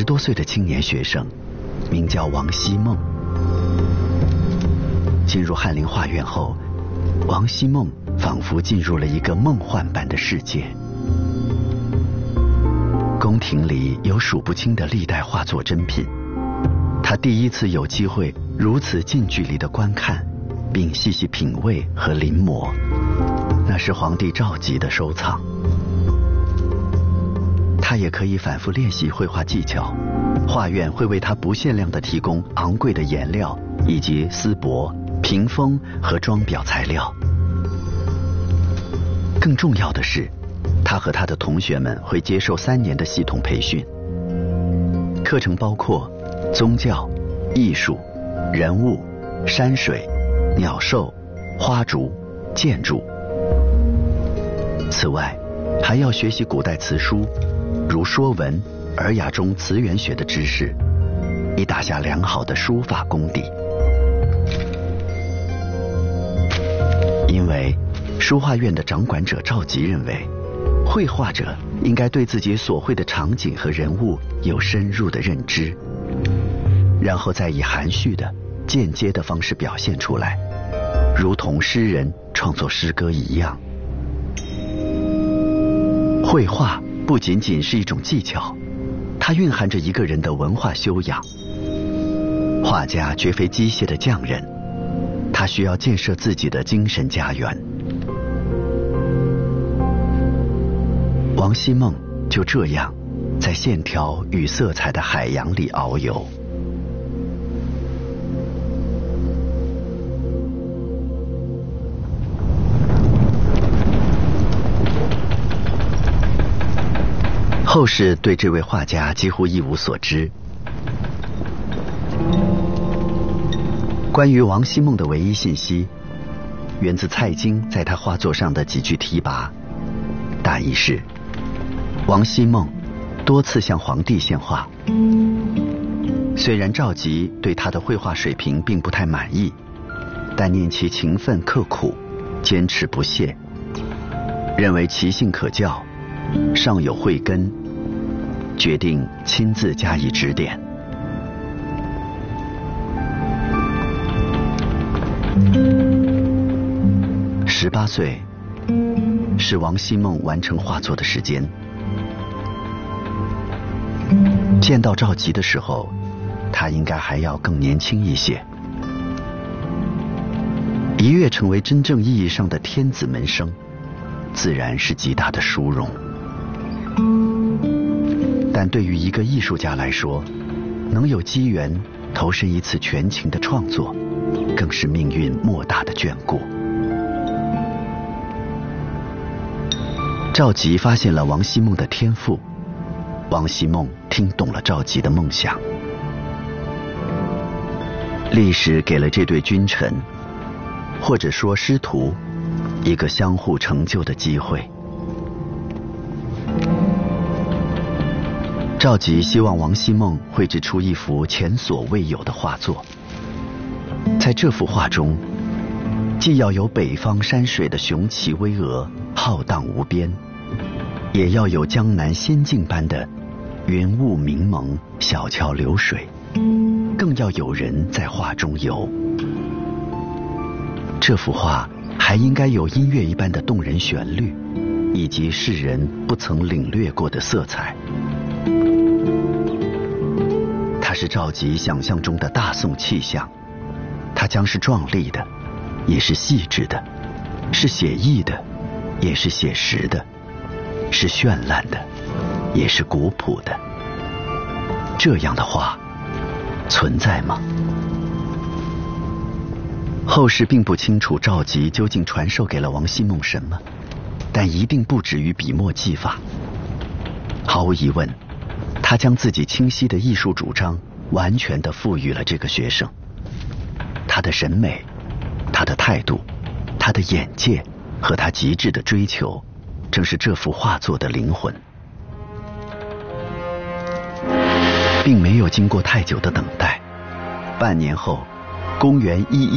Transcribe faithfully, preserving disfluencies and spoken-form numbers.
十多岁的青年学生，名叫王希孟。进入翰林画院后，王希孟仿佛进入了一个梦幻般的世界。宫廷里有数不清的历代画作珍品，他第一次有机会如此近距离的观看，并细细品味和临摹，那是皇帝赵佶的收藏。他也可以反复练习绘画技巧，画院会为他不限量地提供昂贵的颜料以及丝帛、屏风和装裱材料。更重要的是，他和他的同学们会接受三年的系统培训，课程包括宗教、艺术、人物、山水、鸟兽、花竹、建筑。此外，还要学习古代词书，如《说文》《尔雅》中词源学的知识，以打下良好的书法功底。因为书画院的掌管者赵佶认为，绘画者应该对自己所绘的场景和人物有深入的认知，然后再以含蓄的、间接的方式表现出来，如同诗人创作诗歌一样。绘画不仅仅是一种技巧，它蕴含着一个人的文化修养。画家绝非机械的匠人，他需要建设自己的精神家园。王希孟就这样在线条与色彩的海洋里遨游。后世对这位画家几乎一无所知。关于王希孟的唯一信息，源自蔡京在他画作上的几句题跋，大意是：王希孟多次向皇帝献画，虽然赵佶对他的绘画水平并不太满意，但念其勤奋刻苦，坚持不懈，认为其性可教，尚有慧根，决定亲自加以指点。十八岁是王希孟完成画作的时间。见到赵佶的时候，他应该还要更年轻一些。一跃成为真正意义上的天子门生，自然是极大的殊荣。但对于一个艺术家来说，能有机缘投身一次全情的创作，更是命运莫大的眷顾。赵佶发现了王希孟的天赋，王希孟听懂了赵佶的梦想。历史给了这对君臣，或者说师徒，一个相互成就的机会。赵佶希望王希孟绘制出一幅前所未有的画作。在这幅画中，既要有北方山水的雄奇巍峨、浩荡无边，也要有江南仙境般的云雾明蒙、小桥流水，更要有人在画中游。这幅画还应该有音乐一般的动人旋律，以及世人不曾领略过的色彩。它是赵佶想象中的大宋气象，它将是壮丽的，也是细致的，是写意的，也是写实的，是绚烂的，也是古朴的。这样的画存在吗？后世并不清楚赵佶究竟传授给了王希孟什么，但一定不止于笔墨技法。毫无疑问，他将自己清晰的艺术主张完全地赋予了这个学生。他的审美，他的态度，他的眼界和他极致的追求，正是这幅画作的灵魂。并没有经过太久的等待，半年后，公元一一